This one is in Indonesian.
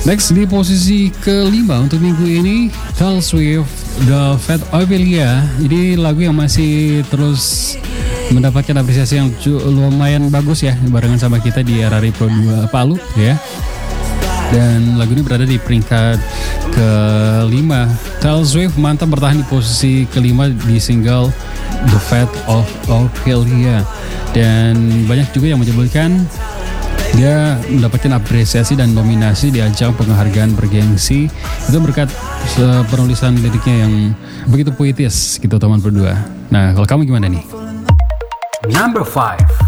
Next di posisi kelima untuk minggu ini, Taylor Swift, The Fate of Ophelia. Ini lagu yang masih terus mendapatkan apresiasi yang lumayan bagus ya, barengan sama kita di RRI Pro 2 Palu ya. Dan lagu ini berada di peringkat kelima. Taylor Swift mantap bertahan di posisi kelima di single The Fate of Ophelia. Dan banyak juga yang menyebutkan dia mendapatkan apresiasi dan nominasi di ajang penghargaan bergengsi itu berkat penulisan liriknya yang begitu puitis gitu teman berdua. Nah, kalau kamu gimana nih? Number 5.